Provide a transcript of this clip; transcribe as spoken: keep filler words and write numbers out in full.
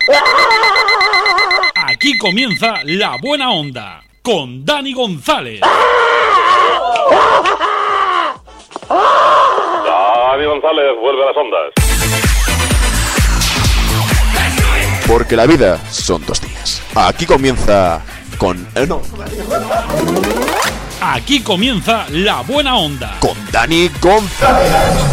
Aquí comienza La Buena Onda con Dani González. Dani González vuelve a las ondas. Porque la vida son dos días. Aquí comienza con... Eh, no. Aquí comienza La Buena Onda Con Dani González.